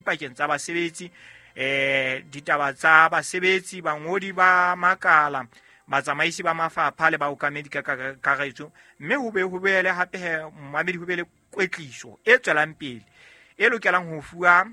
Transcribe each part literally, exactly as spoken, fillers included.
pakeng tsa basebetsi eh ditaba tsa basebetsi bangodi ba makala batsamaisi ba mafapha le baokamedi ka kakaretso mme ho be ho bele hape he mmamedi ho bele kwetliso e tswelang pele e lokelang ho fuwa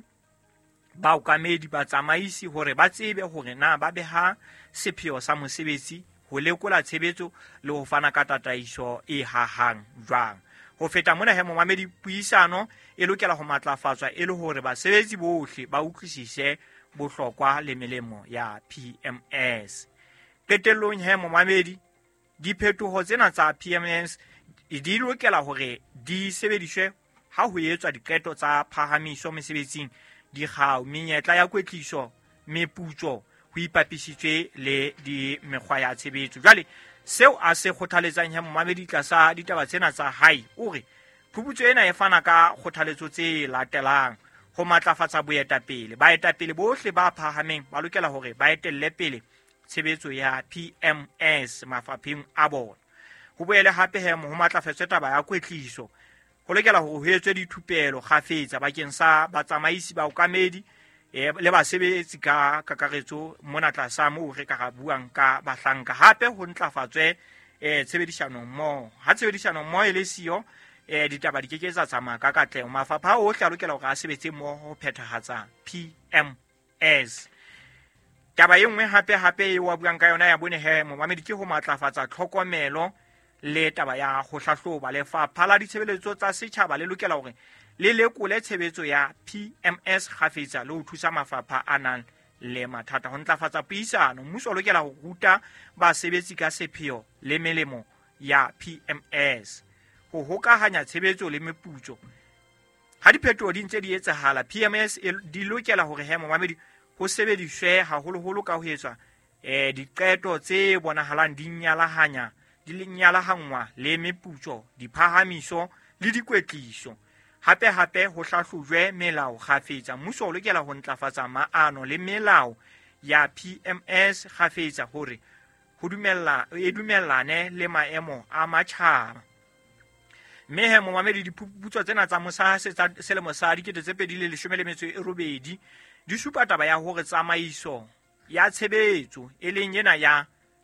baokamedi batsamaisi hore ba tsebe hore na ba beha sepheo sa mosebetsi ho lekola tshebetso le ho fana ka tataiso e hahang jwang. Ho feta mona he mmamedi puisano e lokela ho matlafatswa e le hore basebetsi bohle ba utlwisise bohlokwa le melemo ya P M S. Qetellong he mmamedi diphetoho tsena tsa P M S di lokela hore di sebediswe ha ho etswa diqeto tsa phahamiso mesebetsing dikgau menyetla ya kwetliso meputso ho ipapisitswe le di mekgwa ya tshebetso. Jwale seo a se kgothaletsang he mmamedi tlasa ditaba tsena tsa hae o re phuputso ena e fana ka kgothaletso tse latelang ho matlafatsa boetapele. Baetapele bohle ba phahameng ba lokela hore ba etelle pele tshebetso ya P M S mafapheng a bona. Ho boele hape he ho matlafatswe taba ya kwetliso ho lokela hore ho etswe dithupelo kgafetsa bakeng sa batsamaisi ba okamedi le basebetsi ka kakaretso mona tlasa moo re ka buang ka bahlanka. Hape ho ntlafatswe eh tshebedisano mmoho ha tshebedisano mmoho e le siyo eh ditaba di keketsa tsamaya ka katleho. Mafapha ohle a lokela hore a sebetse mmoho ho phethahatsa P M S. Taba e nngwe hape hape e wa buang ka yona ya bone he mmamedi ke ho matlafatsa tlhokomelo le taba ya ho hlahloba. Lefapha la ditshebeletso tsa setjhaba le lokela hore le lekole tshebetso ya P M S kgafetsa le ho thusa mafapha a nang le mathata. Ho ntlafatsa puisano mmuso o lokela ho ruta basebetsi ka sepheo le melemo ya P M S, ho hokahanya tshebetso le meputso. Ha diphetoho di ntse di etsahala P M S di lokela hore he mmamedi ho sebediswe haholoholo ka ho etswa eh diqeto tse bonahalang di nyalahanya di nyalahangwa le meputso diphahamiso le dikwetliso. Hape hape ho hlahlojwe melao kgafetsa. Mmuso o lokela ho ntlafatsa maano le melao ya P M S kgafetsa hore ho dumella e dumellane le maemo a matjhaba. Mme he mmamedi diphuputso tsena tsa mosahase tsa selemo sa dikete tse pedi le leshome le metso e robedi di supa taba ya hore tsamaiso ya tshebetso e leng ena ya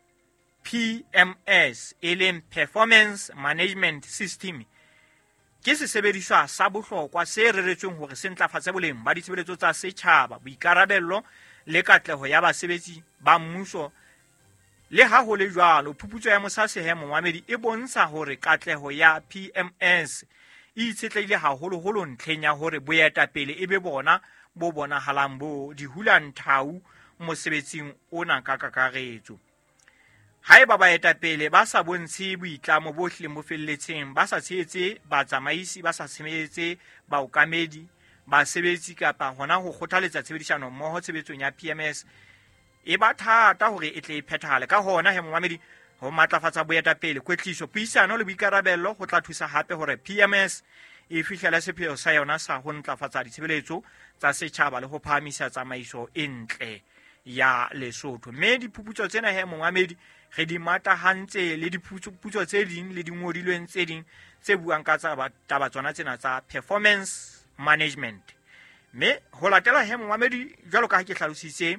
P M S e leng Performance Management System ke sesebediswa sa bohlokwa se reretsweng hore se ntlafatse boleng ba ditshebeletso tsa setjhaba, boikarabello le katleho ya basebetsi ba mmuso. Le ha ho le jwalo phuputso ya mosase he mmamedi e bontsha hore katleho ya P M S e itshetlehile haholoholo ntlheng ya hore boetapele e be bona bo bonahalang bo di hulanthau mosebetsing ona ka kakaretso. Haeba baetapele ba sa bontshe boitlamo bohle mo felletseng, ba sa tshehetse batsamaisi, ba sa tshehetse baokamedi, basebetsi kapa hona ho kgothaletsa tshebedisano mmoho tshebetsong ya P M S, e ba thata hore e tle e phethahale. Ka hona he mmamedi ho matlafatsa boetapele, kwetliso, puisano le boikarabello ho tla thusa hape hore P M S e fihlele sepheo sa yona sa ho ntlafatsa ditshebeletso tsa setjhaba le ho phahamisa tsamaiso e ntle ya Lesotho. Mme diphuputso tsena he mmamedi re di matahantse le diphuputso tse ding le dingodilweng tse ding tse buang ka tsa taba tsona tsena tsa performance management. Mme ho latela he mmamedi jwalo ka ha ke hlalositse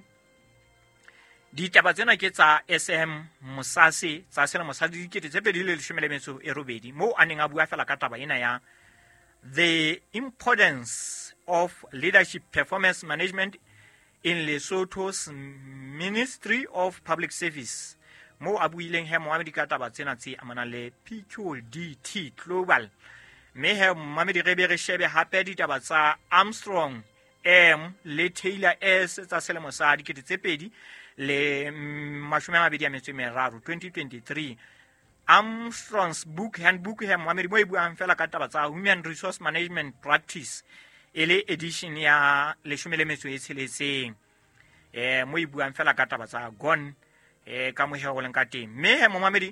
ditaba tsena ke tsa S M Mosase tsa selemo sa dikete tse pedi le leshome le metso e robedi moo a neng a bua fela ka taba ena ya the importance of leadership performance management in Lesotho's Ministry of Public Service, mo a buileng he mmamedi ka taba tsena tse amanang le P Q D T Global. Mme he mmamedi re be re shebe hape ditaba tsa Armstrong M le Taylor S tsa selemo sa dikete tse pedi le mashome a mabedi a metso e meraro twenty twenty-three. Armstrong's book handbook he mmamedi mo e buang fela ka taba tsa human resource management practice ele edition ya leshome le metso e tsheletseng. Eh mo e buang fela ka taba tsa gone eh ka mo hego leng ka teng. Mme he mmamedi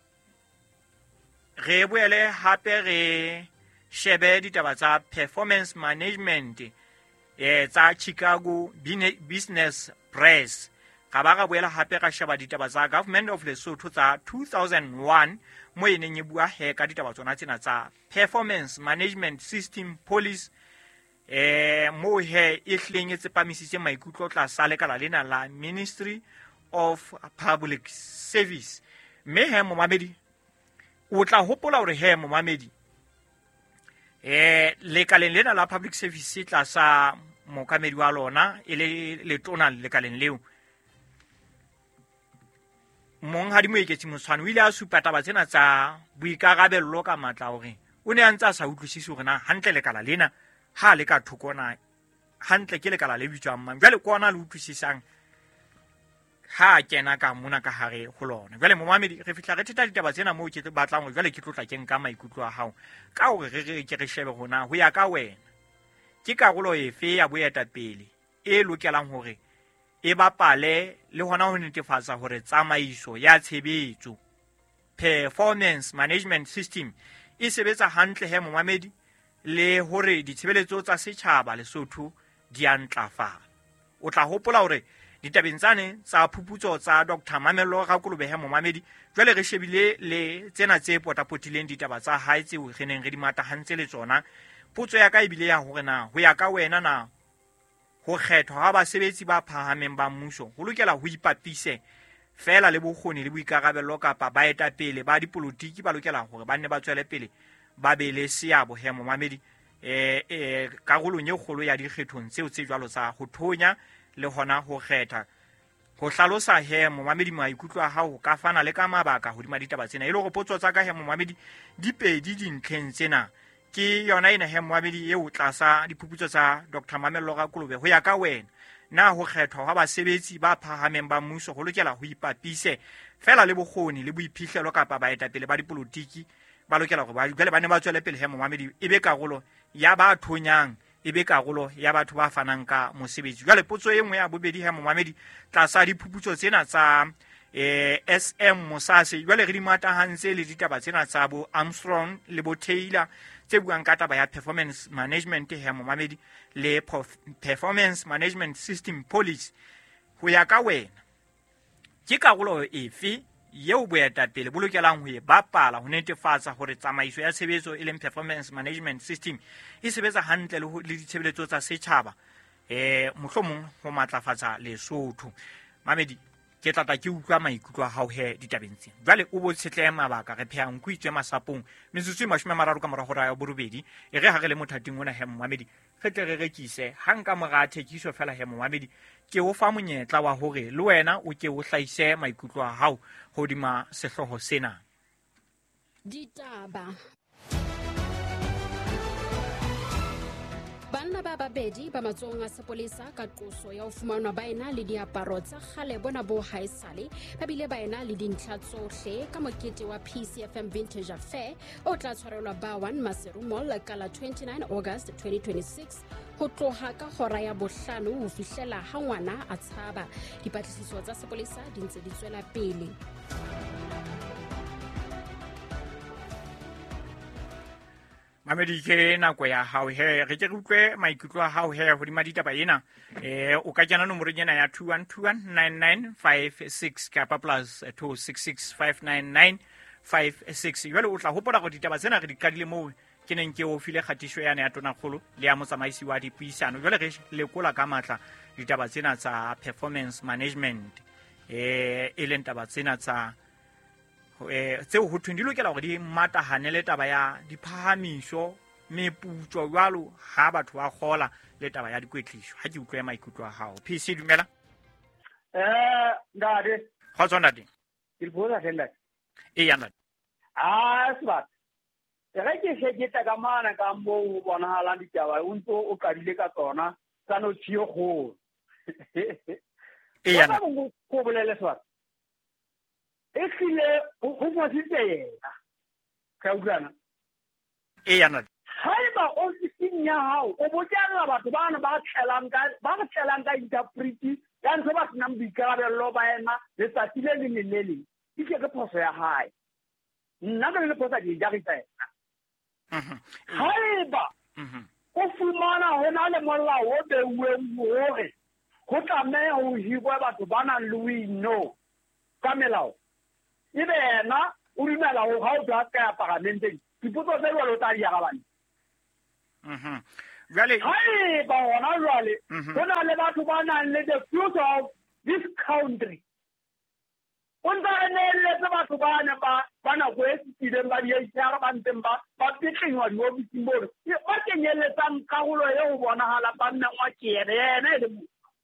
re boele hape re shebe ditaba tsa performance management eh tsa Chicago Business Press. Ka ba ga boela hape ka sheba ditaba tsa Government of Lesotho tsa two thousand one mo eneng e bua he ka ditaba tsona tsena tsa performance management system policy eh mo he e hleng e tsepamisitse maikutlo tla sa lekala lena la Ministry of Public Service. Me he momamedi o tla hopola hore he momamedi eh lekaleng lena la Public Service tla sa mokamedi wa lona ile letona lekaleng leo mong ha di mo eketsi motshwane o ile a supa taba tsena tsa boikarabello ka matla hore o ne a ntse a sa utlwisise hore na hantle lekala lena ha le ka thokona hantle ke lekala le bitswang mang jwale kona le utlwisisang ha kena ka mona ka hare go lona. Jwale momamedi re fitla re theta ditaba tsena mo ke batlang jwale ke tlotla ke nka maikutlo a hao ka hore re re ke re shebe hona ho ya ka wena ke karolo efe ya boetapele e lokelang hore e bapale le hona ho netefatsa hore tsamaiso ya tshebetso performance management system e sebetsa hantle he momamedi le hore ditshebeletso tsa setjhaba Lesotho di a ntlafala. O tla hopola hore ditabeng tsane tsa phuputso tsa Doctor Mamello Rakolobe he momamedi jwale re shebile le tsena tse potapotileng ditaba tsa hae tseo re neng re di mata hantse le tsona. Potso ya ka e bile ya hore na ho ya ka wena na ho kgethwa ha basebetsi ba phahameng ba mmuso ho lokela ho ipapise fela le bokgoni le boikarabello kapa baetapele ba dipolotiki ba lokela hore ba nne ba tswele pele ba be le seabo he momamedi eh eh karolong e kgolo ya dikgethong tseo tse jwalo tsa ho thonya le hona ho kgetha ho hlalosa he momamedi maikutlo a hao ka fana le ka mabaka hodima ditaba tsena. Ile go potso tsa ka he momamedi dipedi dintlheng tsena ke yona ina he momamedi eo tlasa diphuputso tsa Doctor Mamello Rakolobe ho ya ka wena na ho kgethwa ha basebetsi ba phahameng ba mmuso ho lokela ho ipapise fela le bokgoni le boiphihlelo kapa baetapele ba dipolotiki ba lokela hore ba jwale ba ne ba tswele pele he momamedi e be karolo ya ba thonyang e be karolo ya batho ba fanang ka mosebetsi. Jwale potso e nngwe ya bobedi he momamedi tlasa diphuputso tsena tsa eh S M Mosase jwale re di mata hantse le ditaba tsena tsa bo Armstrong le bo Taylor tse buang ka taba ya performance management he momamedi le performance management system policy. Ho ya ka wena ke karolo efe yeo boetapele bo lokelang ho e bapala ho netefatsa hore tsamaiso ya tshebetso e leng performance management system e sebetsa hantle le le ditshebeletso tsa setjhaba eh mohlomong ho matlafatsa Lesotho. Mamedi ke tlatla ke utlwa maikutlo a hao he ditabeng tsena jwale o botshetle mabaka re phehang go itswe masapong metsotso e mashome a mararo ka mora go raya borobedi e re ha re le mothating ona he momamedi re tle re rekise hang ka mora thekiso fela he momamedi ke o fa monyetla wa hore le wena o ke o hlaise maikutlo a hao hodima sehloho sena. Ditaba banna ba babedi ba matsohong a sepolesa ka qoso ya ho fumanwa ba ena le diaparo tsa kgale bona bo haesale ba bile ba ena le dintlha tsohle ka mokete wa P C F M Vintage Affair o tla tshwarelwa ba one Maseru Mall ka la twenty-nine August twenty twenty-six ho tloha ka hora ya bohlano ho fihlela ha ngwana a tshaba. Dipatlisiso tsa sepolesa di ntse di tswela pele. Mamedi ke nako ya hao he re ke re utlwe maikutlo a hao he hodima ditaba ena eh o ka kena nomorong ena ya two one two one nine nine five six kapa plus two six six five nine nine five six. Jwale o tla hopola go ditaba tsena re di kadile mo ke neng ke o file khatisho yana ya tona kgolo le ya motsamaisi wa dipuisano. Jwale re lekola ka matla ditaba tsena tsa performance management eh e leng taba tsena tsa eh tseo ho thweng di lokela hore di matahane le taba ya diphahamiso meputso jwalo ha batho ba kgola le taba ya dikwetlisho. Ha ke utlwe maikutlo a hao P C dumela eh ndade ha tsona di ke bona hela e yana ah swa re ke se ke ta ka mana ka mo bona hala ditaba o ntse o kadile ka tsona ka no tsio go e yana go bolele swa e file go fa ditela ka utlwana e yana haeba ofising ya hao o botjana batho bana ba tlelang ka ba tlelang ka interpreti ya ntse ba sena boikarabello ba ena le tsatsi le le le le ke ke phoso ya hae nna ke le phosa di jagisa mhm haeba o fumana hona le molao o beuweng hore go tlameha ho hirwe batho bana le wino ka melao e bena o dumela ho ha o tla ka parlamenteng dipotso tse jwalo tsa di ya gabane mhm jwale hai ba hona jwale bona le batho ba nang le the future of this country onda enele tse batho ba ne ba bana go esitile ba di itshara ba nteng ba ba pitlingwa di ofisi mbono ba kenyelletsa karolo e ho bonahala ba nna ngwa kere yena le mo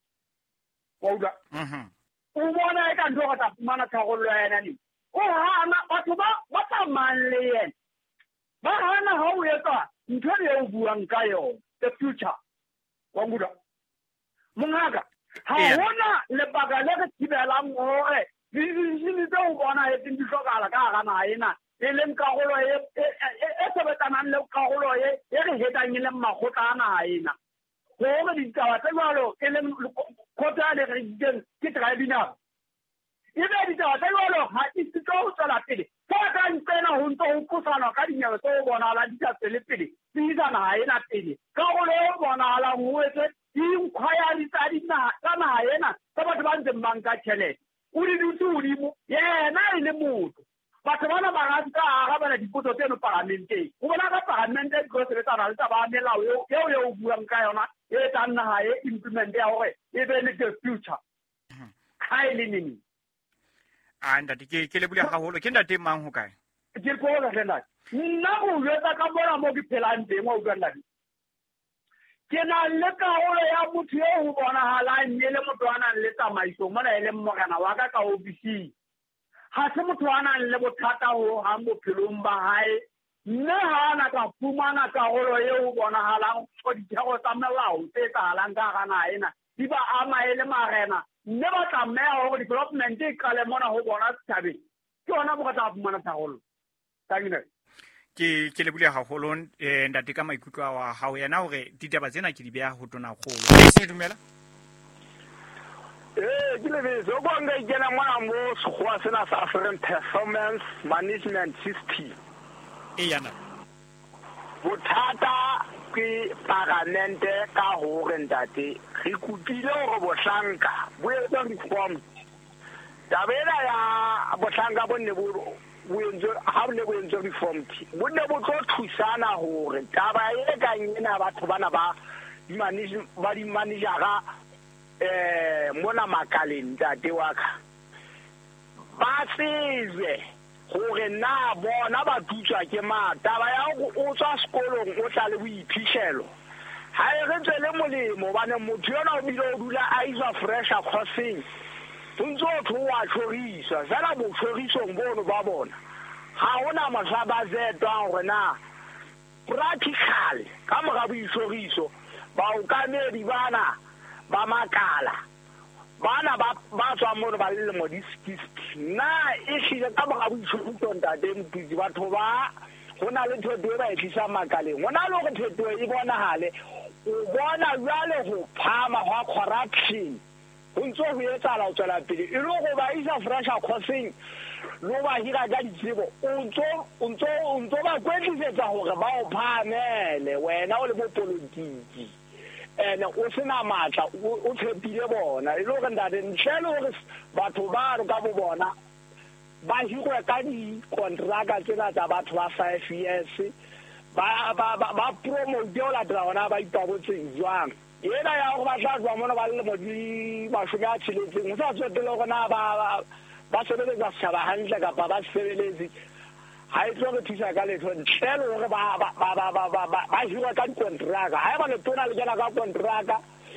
oda mhm o bona e ka ntho ga fumana karolo yena ni o hana batho ba ba tsamang le yena ba hana ha o etsa ntho le o buang ka yona the future wa nguda mongaka ha hona le baka le ke tibelang hore di di tse o bona e di hlokala ka ga na ena e leng karolo e e sebetsanang le karolo e e re hetang le makgotla ana ena gore di taba tse jwalo e leng kgotla le re di ke tribunal e be di taba tse jwalo ha di se tlo tsala pele ka ka ntena ho ntso ho pusana ka dinyewe tse o bona la di tsa pele pele di tsa na ena pele karolo e bona la ho etse di inquiry tsa dina kana ena tsa batho ba ntse banka tshele o di dutse o di mo yena e le motho batho bana ba ga ka ga bana dipotso tseno parlamenteng o bona ka parlamente go se tsana le taba melao yo yo yo buang ka yona e tsa nna ha e implement ya hore e be le the future highly nini anda ke ke le bule haholo ke ntate mang ho kae ke go la hlela nna go yetsa ka bona mo ke phelang teng mo utlwa nna ke na le ka hore ya motho yo ho bona hala mme le motho ana le tsamaiso mona ile mmogana wa ka ka ofisi ha se motho ana le bothata ho ha bophelong ba hae nne ha ana ka fumana ka hore yo bona hala go di tshego tsa melao tse tsalang ka gana ena di ba ama ile marena nne ba tsamaya ho development e kale mona ho bona tsabe ke ona bo ka tsa fumana thagolo tagine ke ke le bule haholo eh ndate ka maikutlo wa hao yana hore ditaba tsena ke di beya ho tona kgolo le se dumela eh ke le be zo go nga ikena mona mo segwa sena sa African Performance Management System e yana bothata ke parlamente ka hore ndate re kutile hore bohlanka bo etsa reform tabela ya bohlanka bonne bo wenzo ha le wenzo reform bonne bo tlo thusana hore taba e ka nyena batho bana ba di manage ba di managera eh mona makaleng ndate wa ka ba tseze hore na bona ba tutswa ke ma taba ya go o tswa sekolong o tla le boiphihlelo ha e re tsele molemo bana motho yona o bile o dula a iswa fresh crossing ntso tho wa tshorisa zala bo tshoriso mbono ba bona ha ona masaba zetwa hore na practical ka mo ga boitshoriso ba o ka ne di bana ba makala bana ba ba tswa mo ba le mo diskist na e shile ka mo ga boitshoriso ntate mpudi batho ba hona le thoto ba e tlisa makaleng hona le go thoto e bona hale o bona jale go phama wa corruption untso ho etsa la o tsela pele e lo go ba isa fresh crossing lo ba hira ga ditsebo untso untso untso ba kwetlisetsa hore ba o phamele wena o le bo politiki ene o sena matla o tshepile bona e lo re ndate ntshele hore batho ba re ka bo bona ba hirwe ka di contract tsena tsa batho ba five years ba ba ba promote yo la dra ona ba itabotseng jwang yena ya go ba tla mona ba le mo di ba shoma tshiletse mo sa tsotele gona ba ba sebeletse sa ba hantle ka ba ba sebeletse ha e tlo re thusa ka letho ntshele hore ba ba ba ba ba ba hirwa ka di contract ha ba le tona le jana ka contract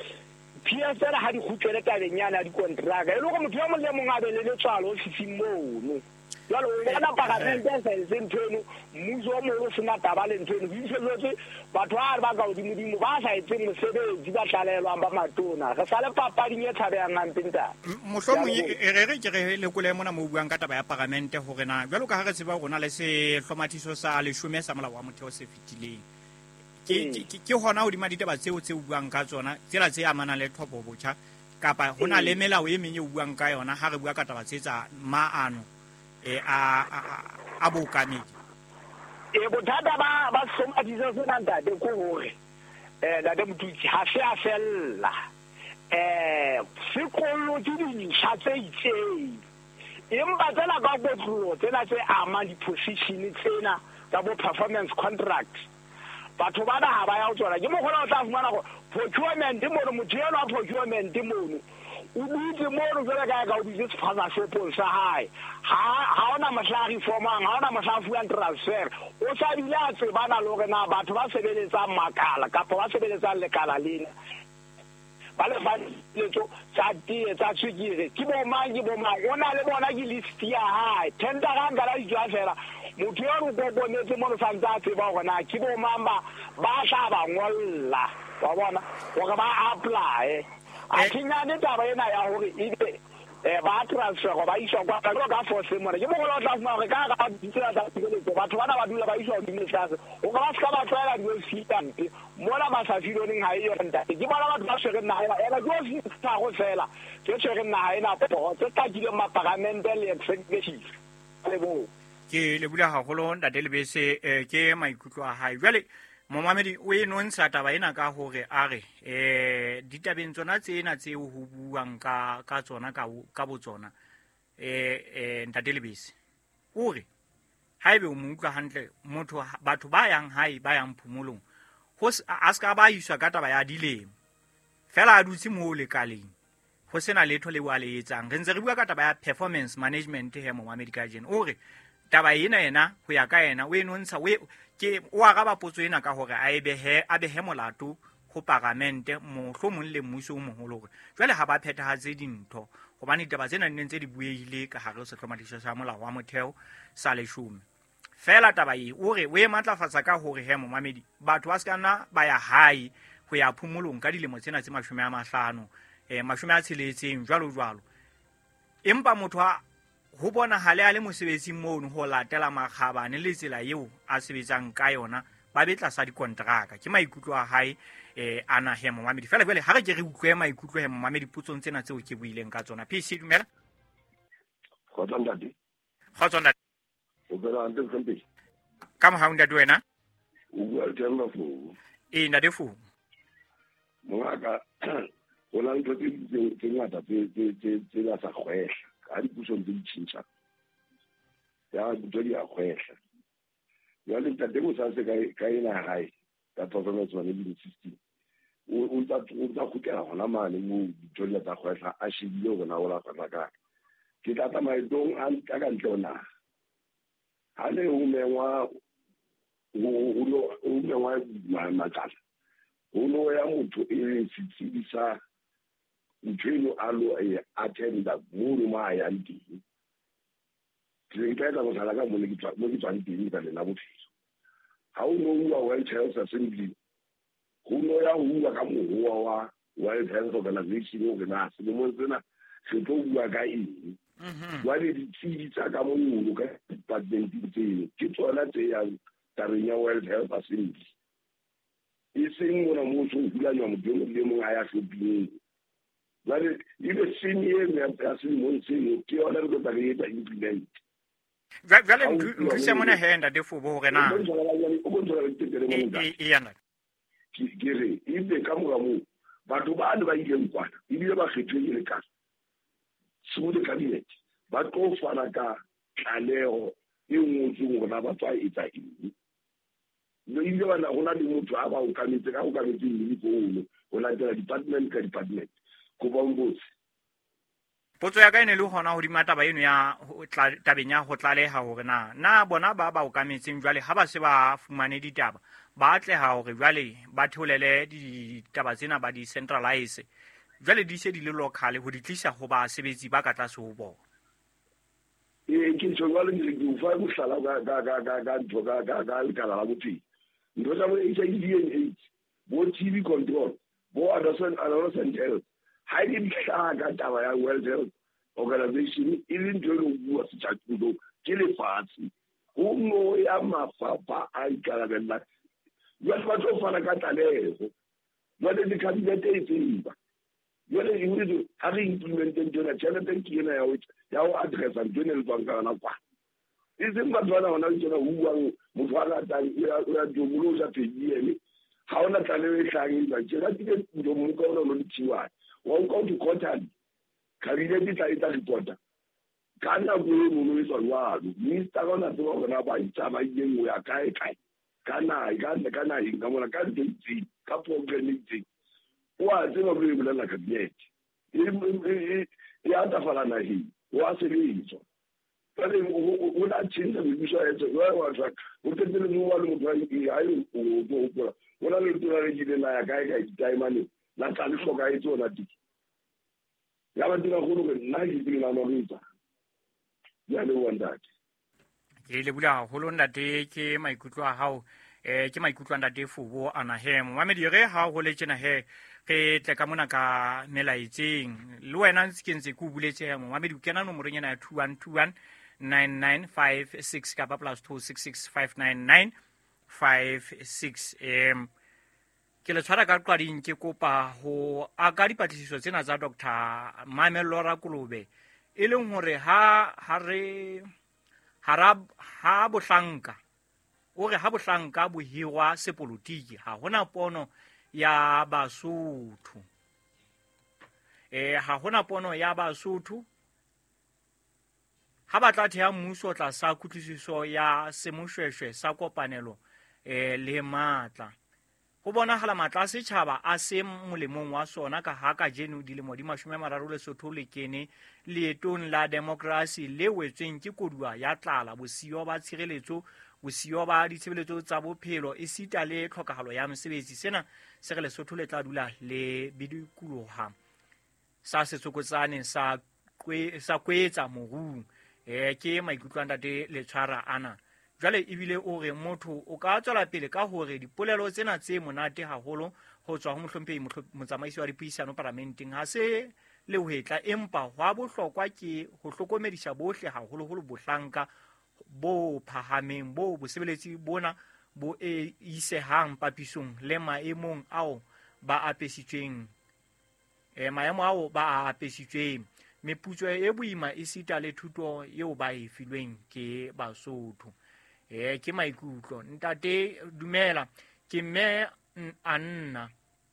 P S L ha di khutlele ka lenyana di contract e le go motho ya mo le mong a be le letswalo o sisimono jalo bona parlamente se se nteno muzo mo lo sena taba le nteno di selotse batho ba ba ka odimodimo ba sa etse mosebetsi ba tlalelwa ba matona re sa le papadi nye thabe ya ngantenta mohlomong e re re ke re le kole mona mo buang ka taba ya parlamente hore na jalo ka ha re tseba rona le se hlomathiso sa leshome sa molao wa motheo se fitileng ke ke hona o di maditaba tseo tse buang ka tsona tsela tse amana le thopo botjha kapa hona le melao e meng e buang ka yona ha re bua ka taba tse tsa maano e a a bokamedi e bothata ba ba soma diso se nanta de ko hore eh la de motutsi ha se a fella eh se kollo di di tshate itseng empa tsela ka go tsena tse ama di position tsena tsa bo performance contract batho ba na ba ya go tsona ke mo gona o tla fumana go procurement mono motho eno wa procurement mono o butse mono jwale ka ka o butse sponsorship sa hae ha ona mahlagi formang ha ona mahlagi fuang transfer o sa bile a tsebana le gore na batho ba sebeletsa makala kapa ba sebeletsa lekala lena ba le letso tsa tie tsa tswikire ke bo mang ke bo mang ona le bona ke list ya hae tender ga ngala di jwa fela motho yo go bonetse mo sa ntse a tseba gona ke bo mamba ba tla ba ngolla wa bona go ba apply a kinyane taba ena ya hore ibe eh ba transfer go ba iswa kwa ka ka force mo ke mo go lo tla fuma gore ka ga ditsela tsa tshebetso batho bana ba dula ba iswa di message o ga ba ska ba tsaya di fitante mola ba sa filo ning ha iyo ntate ke bona batho ba shege nna ela ela jo fitsa go fela ke shege nna ena po tse ka dile maparamente le executive le bo ke le bula haholo ntate le bese ke maikutlo a hae jwale momamedi o e nontsha taba ena ka hore a re eh ditabeng tsona tsena tse o buang ka ka tsona ka ka botsona eh eh ntate le bese o re haebe o mutla hantle motho batho ba yang hae ba yang phumulong ho a ska ba iswa ka taba ya dilemo fela a dutse mo le kaleng ho sena letho le wa le etsang re ntse re bua ka taba ya performance management he momamedi ka jene o re taba ena ena ho ya ka ena o enontsha we ke o aga ba potso ena ka hore a ebehe a behe molato go parliamente mohlo mong le mmuso o moholo gore jwale ha ba phethahatse dintho gobane taba tsena di ntse di bueile ka hare se tlhomathiso sa molao wa motheo sa leshome fela taba e o re o e matlafatsa ka hore he momamedi batho ba skana ba ya hae go ya phumulong ka dilemo tsena tse mashome a mahlano eh mashome a tsheletseng jwalo jwalo empa motho a ho bona hale a le mosebetsing mono ho latela makgabane le tsela eo a sebetsang ka yona ba betla sa dikontraka ke maikutlo a hae eh ana he momamedi fela jwale ha re ke re utlwe maikutlo he momamedi putsong tsena tseo ke buileng ka tsona P C dumela khotsa ndati khotsa ndati o bela ante sempe ka mo haunda duena o bua tshela fo e nda defu mongaka o la ntse tse tse ngata tse tse tse la sa khwehla ga di puso di tshintsa ya di a khwehla ya le tla demo sa se ka ka ina hai ka performance management system o o tla o tla khutela hona mane mo di la tsa khwehla a shibile go na o la fana ka ke tla tama dong an ka ka ntlona ha le o mengwa o lo o mengwa matsala o lo ya motho e sitsisa ntweno alo e attenda muru ma ya ndi tlinka go sala ka mo le kitwa mo kitwa ndi ka le na bophelo ha o no uwa World Health Assembly go no ya uwa ka mohuwa wa World Health Organization o gena se mo tsena se tlo bua ka eng wa le ditsi tsa ka mo ngolo ka department tseno ke tsona tse ya tareng ya World Health Assembly e seng mona mo so hulanya mo dimo le mo aya shoping Vale, ile senior ya pasi monse ke ona go ba le ta implement. Vale ngise mona henda defu bo re na. O go tsara le tere mo nda. E yana. Ki gere ile ka mo ga mo. Batho ba le ba ile nkwana. Ile ba kgethwe le ka. Su le cabinet. Ba tlo fana ka tlaleho e ngotse go na ba tswa etsa eng. No ile bana go na le motho a ba o kanetse ka o kanetse le go o la tela department ka department. Potso ya ka ene le hona ho di mataba eno ya tabeng ya ho tlaleha hore na na bona ba ba o kametseng jwale ha ba se ba fumane ditaba ba atleha hore jwale ba theolele ditaba tsena ba di centralize jwale di se di le local ho di tlisa ho ba sebetsi ba ka tlase ho bona e ke tso jwale le di ufa go sala ga ga ga ga ga ga ga ga le kala la botsi ndo tsa mo H I V and AIDS bo T B control bo adolescent adolescent health ha di tla ka taba ya World Health Organization e le ntho e bua se tshatulo ke le fatsi go mo ya mafapa a ikarabella ya ba tlo fana ka tlaleho ba le di cabinet e tseba yo le di witso ha re implement ntona tšhelete ke ena ya o ya o addressa ntona le tswang ka na kwa e seng ba tswana ona le tsona buang motho a ratang ya ya jomolo ja pediele ha ona tlaleho e tlhang ba tsela ke jomolo ka ona lo dithiwa wa go to quarterly cabinet tla ita reporta kana go mo no iswa lwalo minister ona tlo go na ba itsa ba yeng o ya kae kae ka nae ka ka nae ka mona ka ntse ka program ntse wa tseba go e bolela cabinet e ya ta fala nahi wa se bitso pele o la tshintsa go bisa etso wa wa tsa o tentele mo wa le mo trai ya yo o o o o la le tla re dile na ya ka ka time la tla le hloka etso la di ya ba dira go go nna ke dile na no ritsa ya le wanda ke le bula go lo ndate ke maikutlo a hao eh ke maikutlo a ndate fubo ana he mo me dire ha go le tsena he ke tle ka mona ka melaitseng le wena ntse ke ntse ku buletse mo ma me di kena no mo renya na two one two one nine nine five six ka ba plus two six six five nine nine five six em ke le tshwara ka qwading ke kopa ho aga dipatlisiso tsena tsa Doctor Mamello Rakolobe e leng hore ha ha re harab ha bohlanka o re ha bohlanka bo hirwa sepolotiki ha hona pono ya Basotho eh ha hona pono ya Basotho ha batla thea mmuso tla sa kutlwisiso ya semoshweshwe sa kopanelo eh le matla go bona hala matla setšhaba a se molemong wa sona ka ha ka jeno dilemo di mashome mararo le sotho le kene leetong la demokrasi le wetsweng ke kodua ya tlala bosio ba tshireletso bosio ba ditshebeletso tsa bophelo e sita le tlhokagalo ya mosebetsi sena se re le sotho le tla dula le bidikuloha sa setsokotsane sa kwe sa kwetsa morung eh ke maikutlo a ntate le tshwara ana jale ebile o re motho o ka tswela pele ka hore dipolelo tsena tse monate haholo ho tswa ho mohlomphehi motsamaisi wa dipuisano parlamenteng ha se le ho etla empa hwa bohlokwa ke ho hlokomedisa bohle haholo holo bohlanka bo phahameng bo bosebeletsi bona bo e isehang papisong le maemong ao ba apesitsweng e maemo ao ba apesitsweng meputso e boima e sita le thuto eo ba e filweng ke Basotho eh ke maikutlo ntate dumela ke me anna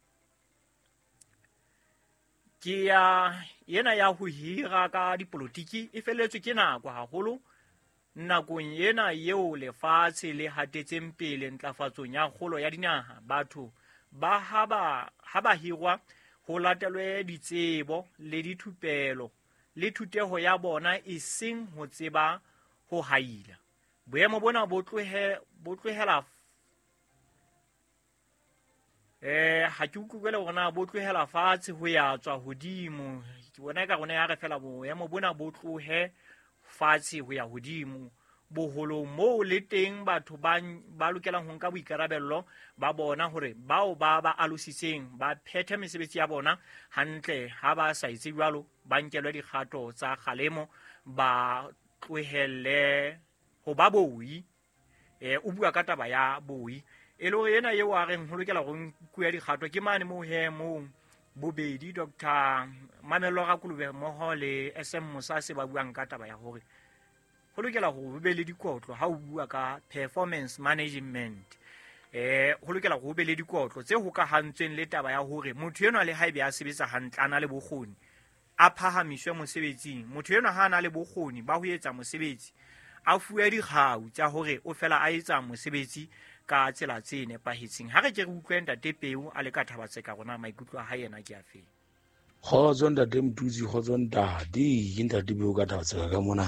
ke ya yena ya ho hira ka dipolotiki e feletswe ke nako haholo nakong yena yeo lefatshe le hatetseng pele ntlafatsong ya kgolo ya dinaha batho ba haba haba hirwa ho latelwe ditsebo le dithupelo le thuteho ya bona e seng ho tseba ho haila boemo bona bo tlohe bo tlohela eh ha ke utlwele bona bo tlohela fatshe ho ya tswa hodimo ke bona ka rona ya re fela boemo bona bo tlohe fatshe ho ya hodimo boholo mo le teng batho ba ba lokelang ho nka boikarabello ba bona hore bao ba ba alositseng ba phethe mesebetsi ya bona hantle ha ba sa itse jwalo ba nkelwe dikgato tsa kgalemo ba tlohelle ho ba boi eh o bua ka taba ya boi e lo yena yeo a reng ho lokela go nkuya dikgato ke mane mo he mo bobedi Doctor Mamello Rakolobe mmoho le S M Mosase ba buang ka taba ya hore ho lokela go be le dikotlo ha o bua ka performance management eh ho lokela go be le dikotlo tse ho ka hantsweng le taba ya hore motho eno le haebe a sebetsa hantle ana le bokgoni a phahamiswe mosebetsing motho eno ha ana le bokgoni ba ho etsa mosebetsi a fuwe dikgau tsa hore o fela a etsa mosebetsi ka tsela tse nepahetseng ha re ke re utlwe ntate Peu a le ka thabatse ka rona maikutlo a ha yena ke a feng kgotso ntate Mtutsi kgotso ntate ke ntate Peu ka thabatse ka mona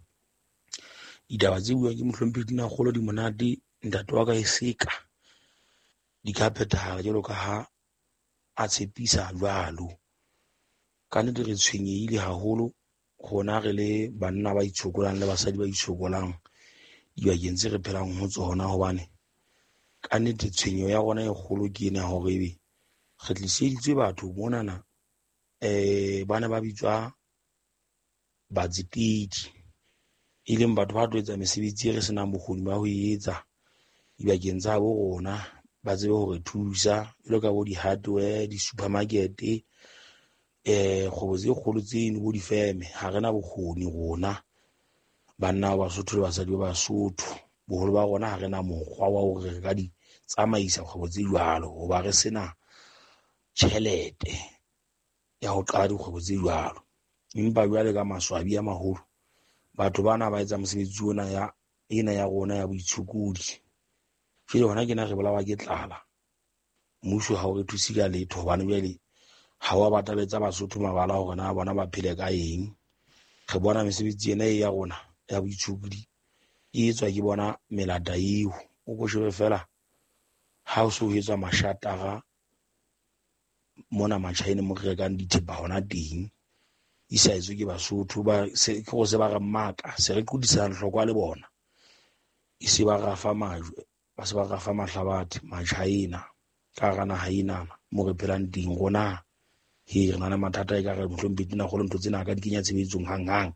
ditaba tse buang ke mohlomphehi dina kgolo di monate ntate wa ka e seka di ka phethagala jalo ka ha a tshepisa jwalo ka nnete re tshwenyeile haholo gona re le banna ba itshokolang le basadi ba itshokolang dibakeng tse re phelang ho tsona hobane ka nnete tshwenyo ya rona e kgolo ke ena hore ebe re tliseditswe batho monana um bana ba bitswa batsetedi e leng batho ba tlo etsa mesebetsi e re senang bokgoni ba ho etsa dibakeng tsa bo rona ba tsebe hore thusa jalo ka bo di-hardware di-supermarket eh kgobo tse kgolo tseno bo difeme ha rena bokgoni rona banna ba Basotho le basadi ba Basotho boholo ba rona ha rena mokgwa wa hore re ka di tsamaisa kgobo tse jwalo ho ba re sena tjhelete ya ho qala dikgwebo tse jwalo empa jwale ka maswabi a maholo batho bana ba etsa mosebetsi ona ya ena ya rona ya boitshukudi jele gona ke na re bolawa ke tlala mmuso ha o re thusi ka letho gobane bjale ga wa bataletsa Basotho mabala gore na bona ba phele ka eng re bona mesebetsi ena e ya gona ya boitshupudi e etswa ke bona melata eo o go shebe fela ha o se o etsa mashatara mona matšhaene mo re rekang dithepa gona teng e sa etswe ke Basotho ba se ke go se ba re mmaka se re qudisa hlokwa le bona e se ba rafa majwe ba se ba rafa mahlabathe matšhaena ka gana haina mo re phelang teng gona he re na le mathata e ka re mohlomphedi na go le ntho tsena ka di kenya tshebetsong hanghang.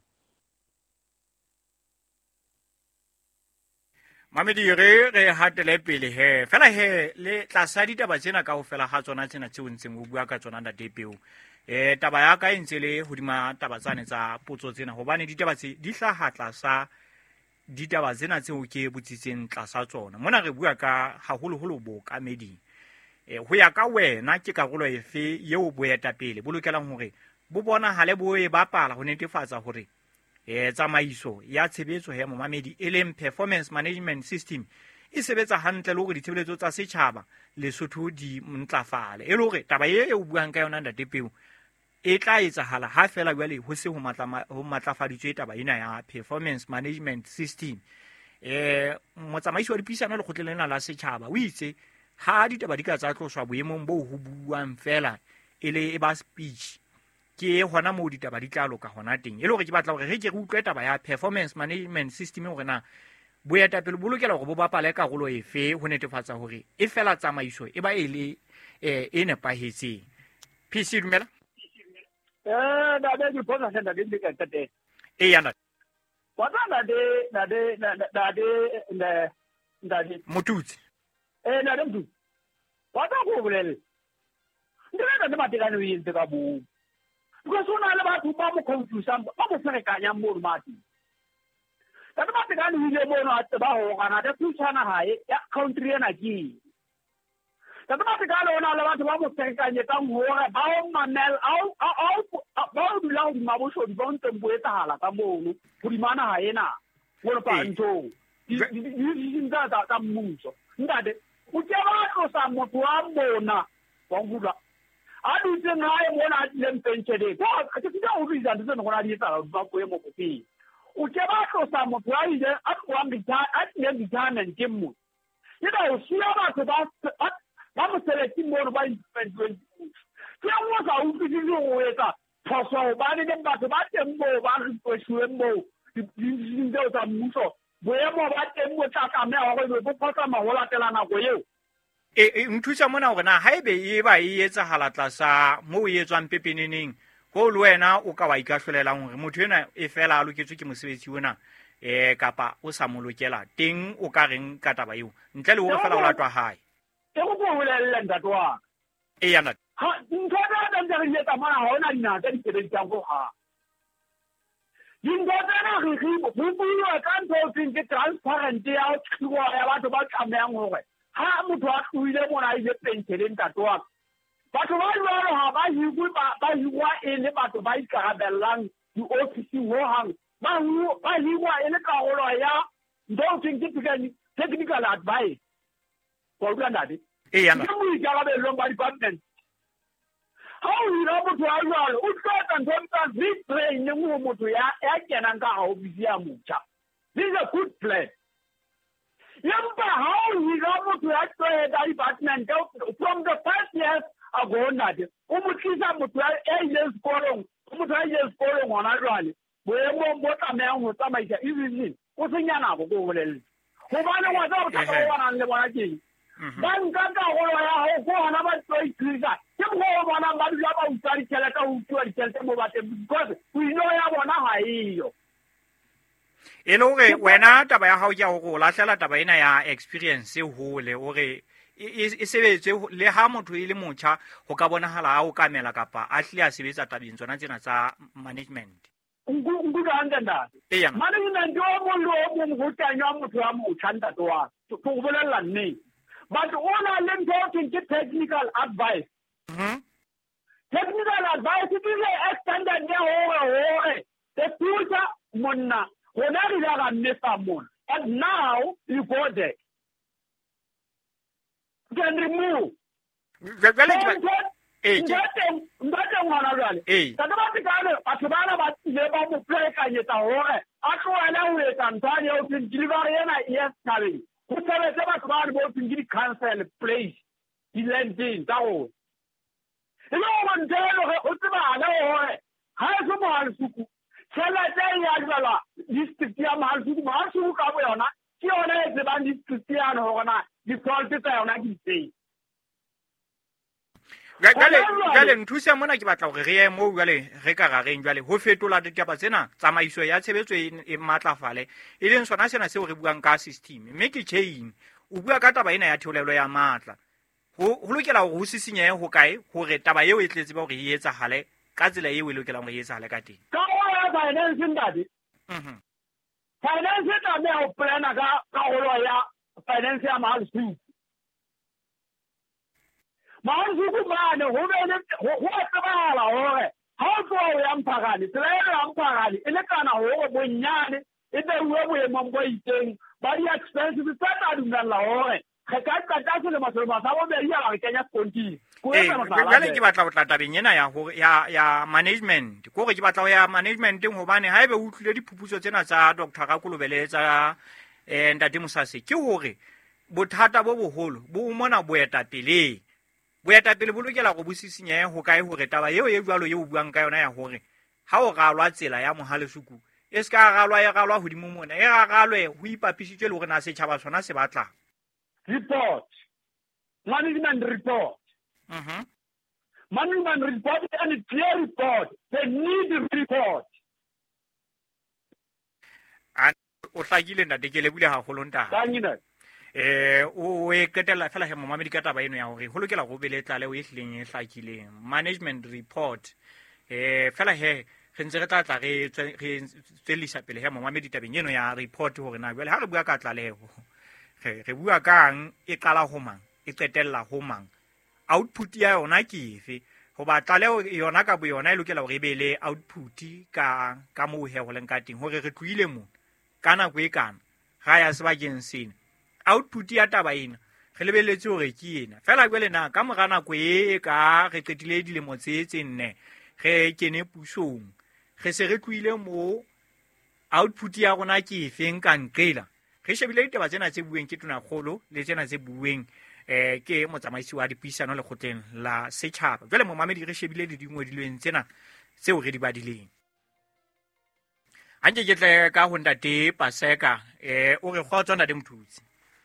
Mamedi re re hatele pele he fela he le tlasa ditaba tsena ka ho fela ha tsona tsena tse o ntseng o bua ka tsona nda depeo eh taba ya ka e ntse le hodima taba tsane tsa potso tsena hobane ditaba tse di hlaha tlasa ditaba tsena tse o ke botsitseng tlasa tsona mona re bua ka haholoholo bo ka meding eh ho ya ka wena ke karolo efe yeo boeta pele bo lokelang hore bo bona hale bo e bapala ho netefatsa hore e tsamaiso ya tshebetso ya momamedi e leng performance management system e sebetsa hantle le hore ditshebeletso tsa setjhaba Lesotho di ntlafale e le hore taba e o buang ka yona ntate Peo e tla etsahala ha fela jwale ho se ho matla ho matlafaditswe taba ena ya performance management system eh motsamaiso wa dipuisano le kgotleng lena la setjhaba o itse ha ditaba di ka tsa tloswa boemong bo ho buang fela e le e ba speech ke hona mo ditaba di tla loka hona teng e le hore ke batla hore re ke re utlwe taba ya performance management system hore na boeta pele bo lokela hore bo bapale karolo efe ho netefatsa hore e fela tsamaiso e ba e le eh e nepahetseng. P C dumela eh da da di bona senda di ka tete e yana wata da de da de da de nda nda di motutsi eh na dem tu wata go bolele ndira da matekane o yintse ka bu because una le batho ba mo confusion ba mo ferekanya mo mati ka ba te ka ni le mono a ba ho kana da tsana hae ya country ena ki ka ba te ka le ona le batho ba mo ferekanya ka ngora ba o manel au au ba o dula o ma bo so di bon tempo e tahala ka mono pudi mana hae na mo pa nto di di nda da ka mmuso ndade o tseba go sa mo twa bona wa ngula a di tse ngae mona a tleng pentšhede ko a ke tsa o riza ntse no gona di etsa ba go emo go pele o tseba go sa mo twa ile a go ngita a tleng retirement ke mo ida o sia ba se ba ba mo select mo ba investment ke mo sa o tsi go etsa phoso ba ne ba se ba teng mo ba go shwe mo di di ntse o tsa mmuso boemo ba teng mo tsa ka me go go go phosa mahola telana go eo e nthusa mona hore na haebe e ba e etsa halatlasa mo e etswang pepeneneng go le wena o ka wa ikahlolelang hore motho ena e fela a loketswe ke mosebetsi ona eh kapa o sa molokela teng o ka reng ka taba eo ntle le hore fela o latwa hae e go go bolella ntatwa e yana ha ntona da ntse re etsa mana ha ona dina tse di sebetsa go ha dintona re re go bua ka ntho tse ke transparent ya o tshwa ya batho ba tsameyang hore ha motho a tluile mona ile pentšheleng tatwa batho ba jwalo ha ba hiwe ba hiwa e le batho ba ikarabellang di-officing ho hang ba ba hiwa e le karolo ya ntho ke technical advice kwa utlwa ntate e yana ke mo ikarabellong ba department ha o ira motho a jwalo o tlotla ntho tsa retrain mo motho ya ya kenang ka office ya motjha this is a good plan Yamba how he got to that department from the first years ago. Not Umuchisa Mutua eight years following, Umutua years following on a rally. Where more a man who some is easy. What's in Yana go over there? Havana was out of one on the one again. Then Ganga or go on about three trees. Some go on about the outside Chelaka who tell them about them because we know I want to hire. e le hore wena taba ya hao ke ya go lahlela taba ena ya experience hole hore e sebetse le ha motho e le motjha go ka bonahala a o kamela kapa a hle a sebetsa tabeng tsona tsena tsa management nguga ngenda management o mo lo mo go tanya motho ya motjha ntate wa go bolella nne but ona le talking to technical advice mhm technical advice it is extended ya hore the future monna and now you go there. can remove. Ntate ngwana jwale tata ba tekane batho bana ba tsile ba mo plekanyetsa hore a tloele ho etsa ntho ya ho delivery ena yes tabeng go tshebetse batho ba re bo tseng di cancel place di landing tsa go e le go ntelo go tsebana hore ha e se mo halsuku tšhelete ya jwala district ya mahalsuku mahalsuku ka bo yona ke yona e tsebang district ya hore na di-fault tsa yona di teng. Jale nthusa mona ke batla gore re ye mo jale re ka gareng jale ho fetola ditaba tsena tsamaiso ya tshebetso e matlafale e leng sona sena se re buang ka system mme ke chain o bua ka taba ena ya theolelo ya matla ho lokela go sisinye ho kae hore taba eo e tletse ba gore e etsa hale ka tsela eo e lokela go e etsa hale ka teng ka o ya finance ndadi mhm finance ta me o plana ka ka ho ya finance ya mahalsuku mahalsuku mane ho be le ho tsebala hore ha o tlo ya mpagane tsela ya mpagane e le kana ho bonyane e be uwe boemo bo iteng ba di expenses tsa ta dumella hore ge ka ka ka se le masolo sa bo be ya ba kenya konti go etsa masala jale ke batla go tla tabeng ena ya ho ya ya management go re ke batla go ya management eng hobane ha ebe o tlile diphuputso tsena tsa Doctor Rakolobele tsa eh Ntate Mosase ke hore bothata bo boholo bo mona boeta pele boeta pele bo lokela go busisinya ho kae hore taba eo e jwalo eo buang ka yona ya hore ha o galwa tsela ya Mohalesuku e ska galwa ya galwa hodimo mona e ga galwe ho ipapisitswe le hore na se tshaba sona se batla report management report mhm management report and clear report they need report a o hlakile nda dekele bule ha holonta ka nyina eh o e ketela fela he momamedi ka taba eno ya hore ho lokela go beletla le o e hlileng e hlakileng management report eh fela he re ntse re tla tla re re tselisa pele he momamedi tabeng eno ya report hore na jwale ha re bua ka tlalego re re bua kang e qala ho mang e qetella ho mang output ya yona ke efe ho ba tlalego yona ka bo yona e lokela hore e be le output ka ka mo he ho leng ka teng hore re tluile mo kana go e kana ga ya sebakeng sena output ya taba ena re lebeletse hore ke ena fela jwale na ka morana go e ka re qetile dilemo tse tse nne re kene pusong re se re tluile mo output ya rona ke efeng ka nqela re shebile ditaba tsena tse bueng ke tona kgolo le tsena tse bueng eh ke motsamaisi wa dipuisano le khotleng la setjhaba jwale momamedi re shebile le dingwedilweng tsena tseo re di badileng anje ke tle ka ho Ntate Paseka eh o re kgotsa Ntate Mthutsi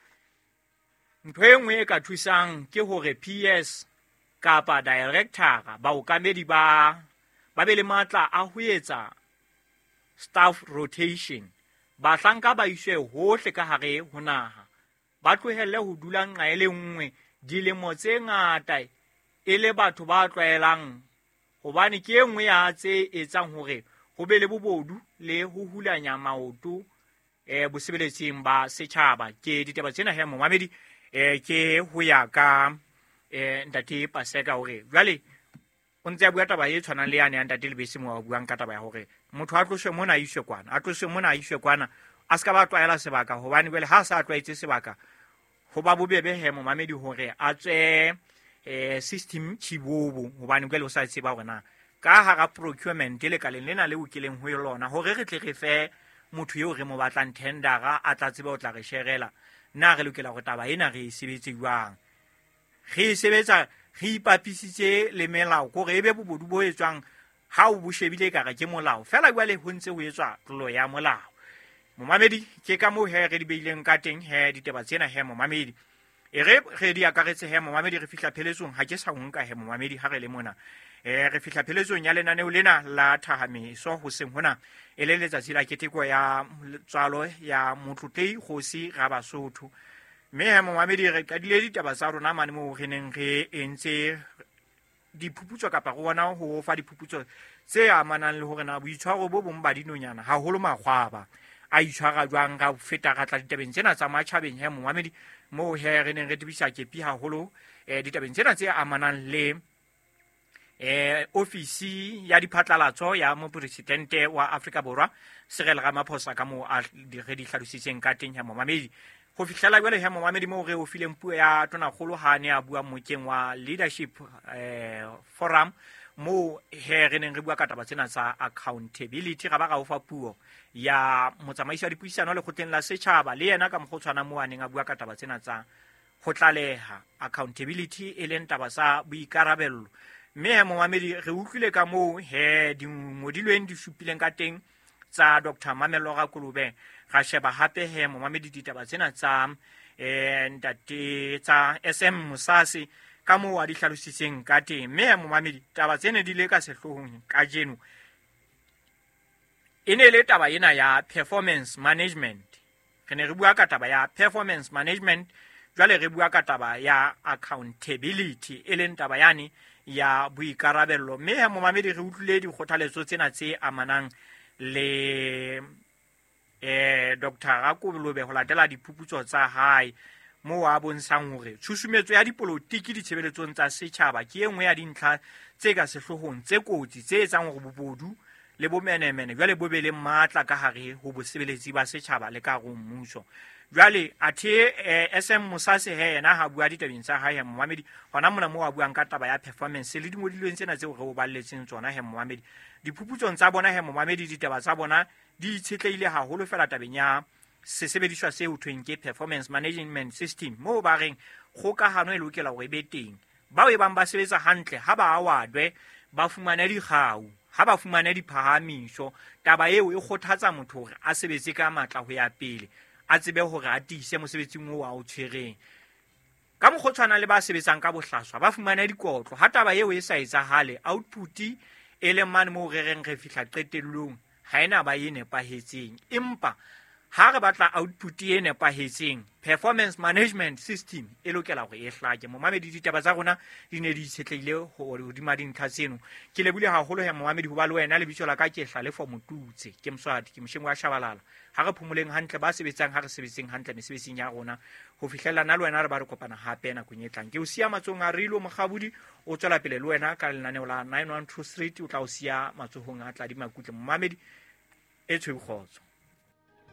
ntho e nngwe e ka thusang ke hore P S kapa director ba okamedi ba ba be le matla a ho etsa staff rotation ba hlanka ba iswe hohle ka hare ho naha ba tlohelle ho dula nqa e le nngwe dilemo tse ngata e le batho ba tlwaelang hobane ke e nngwe ya tse etsang hore ho be le bobodu le ho hulanya maoto eh bosebeletsing ba setjhaba ke ditaba tsena he momamedi eh ke ho ya ka eh Ntate Paseka hore jwale o ntse a bua taba e tshwanang le yane ya Ntate Lebese mo a buang ka taba ya hore motho a tloswe mona a iswe kwana a tloswe mona a iswe kwana a ska ba tlwaela sebaka hobane jwale ha sa tlwaetse sebaka ho ba bobebe he momamedi hore a tswe eh system chibobo hobane jwale o sa tseba hore na ka hara procurement le ka lena le ukileng ho lona hore re tle re fe motho yo re mo batlang tendera a tla tseba o tla re sherela na re lokela go taba ena re sebetse jwang re sebetsa re ipapisitse le melao go re ebe bobodu bo etswang ha o bo shebile ka ga ke molao fela jwale ho ntse ho etswa tlolo ya molao momamedi ke ka mo he re di beileng ka teng he ditaba tsena he momamedi e re re di akaretse he momamedi re fihla pheletsong ha ke sa nka he momamedi ha re le mona eh re fihla pheletsong ya lenaneo lena la thahamiso ho seng hona e le letsatsi la keteko ya tswalo ya Motlotlei Kgosi ga Basotho mme he momamedi re qadile ditaba tsa rona mane mo re neng re entse diphuputso kapa go bona ho fa diphuputso tse amanang le hore na boitshwaro bo bong ba dinonyana ha holo makgwaba a itshwara jwang ga feta ga tla ditabeng tsena tsa matjhabeng he momamedi mo he re neng re tibisa kepi ha holo eh ditabeng tsena tse amanang le eh ofisi ya diphatlalatso ya mopresidente wa Afrika Borwa Cyril Ramaphosa ka mo a re di hlalositseng ka teng ya momamedi go fitlhela jwale he momamedi mo re o fileng puo ya tonakgolo ha ne a bua mokeng wa leadership eh, forum mo he re neng re bua ka taba tsena tsa accountability ga ba ga o fa puo ya motsamaisi wa dipuisano le kgotleng la setšhaba le yena ka mo go tshwana mo a neng a bua ka taba tsena tsa go tlaleha accountability e leng taba sa boikarabello. Mme he momamedi re utlwile ka mo he dingodilweng di supileng ka teng tsa Doctor Mamello Rakulube ga sheba hape he momamedi ditaba tsena tsa eh ntate tsa S M Musasi ka mo a di hlalositseng ka teng. Mme he momamedi taba tsene di le ka sehlohong ka jeno e ne le taba ena ya performance management. Re ne re bua ka taba ya performance management, jwale re bua ka taba ya accountability e leng taba yane ya boikarabello. Mme he momamedi re utlwile dikgothaletso tsena tse amanang le eh Doctor Rakulube ho latela diphuputso tsa hae mo a bontshang hore tshusumetso ya dipolotiki ditshebeletsong tsa setjhaba ke engwe ya dintlha tse ka sehlohong tse kotsi tse etsang hore bobodu le bomenemene jwale bo be le matla ka hare ho bosebeletsi ba setjhaba le ka go mmuso. Jwale athe eh, S M Musasi he yena ha bua ditabeng tsa hae momamedi hona mona mo a buang ka taba ya performance le dingodilweng tsena tseo re o balletseng tsona he momamedi. Diphuputsong tsa bona he momamedi ditaba tsa bona di itshetleile haholo fela tabeng ya sesebediswa se ho thweng ke performance management system mo ba reng kgokahano e lokela hore e be teng. Bao e bang ba sebetsa hantle ha ba awadwe ba fumana dikgau ha ba fumana diphahamiso. Taba eo e kgothatsa motho hore a sebetse ka matla ho ya pele a tsebe hore a tiise mosebetsing o wa o tshwereng. Ka mokgotshwana le ba sebetsang ka bohlaswa ba fumana dikotlo ha taba eo e sa etsahale output e le mane mo re reng re fihla qetellong ha ena ba e nepahetseng. Empa ha re batla output e nepahetseng performance management system e lokela hore e hlake. Momamedi ditaba tsa rona di ne di itshetleile ho hodima dintlha tseno. Ke lebile haholo he momamedi ho ba le wena le bitso la ka ke hla le for motutse ke Mswati ke Mosheng wa Shabalala. Ha re phomoleng hantle ba sebetsang ha re sebetseng hantle mesebetsing ya rona ho fihlella na le wena re ba re kopana hape na kunyetlang. Ke o sia matsong a Rilo Mogabudi o tswela pele le wena ka lenaneo la nine one two street o tla o sia matsohong a tla di makutle momamedi e tshwe bogotso.